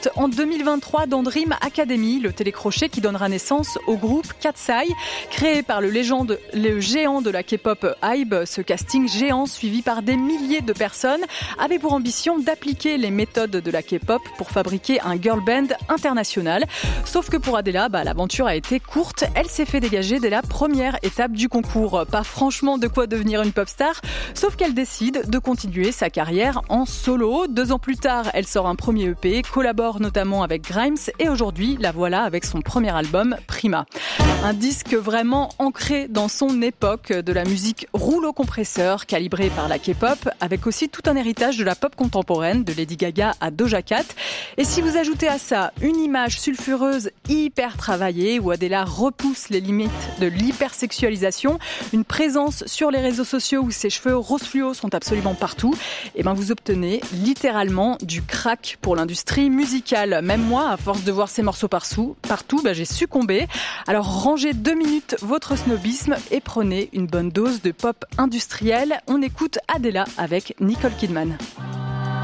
En 2023 dans Dream Academy, le télécrochet qui donnera naissance au groupe Katseye. Créé par le géant de la K-pop Hybe, ce casting géant suivi par des milliers de personnes avait pour ambition d'appliquer les méthodes de la K-pop pour fabriquer un girl band international. Sauf que pour Adela, l'aventure a été courte. Elle s'est fait dégager dès la première étape du concours. Pas franchement de quoi devenir une pop star, sauf qu'elle décide de continuer sa carrière en solo. 2 ans plus tard, elle sort un premier EP, collabore notamment avec Grimes et aujourd'hui, la voilà avec son premier album, Prima. Un disque vraiment ancré dans son époque de la musique rouleau compresseur, calibrée par la K-pop, avec aussi tout un héritage de la pop contemporaine, de Lady Gaga à Doja Cat. Et si vous ajoutez à ça une image sulfureuse hyper travaillée, où Adela repousse les limites de l'hypersexualisation, une présence sur les réseaux sociaux où ses cheveux rose fluo sont absolument partout, et vous obtenez littéralement du crack pour l'industrie musicale. Même moi, à force de voir ces morceaux partout, j'ai succombé. Alors rangez 2 minutes votre snobisme et prenez une bonne dose de pop industrielle. On écoute Adela avec Nicole Kidman.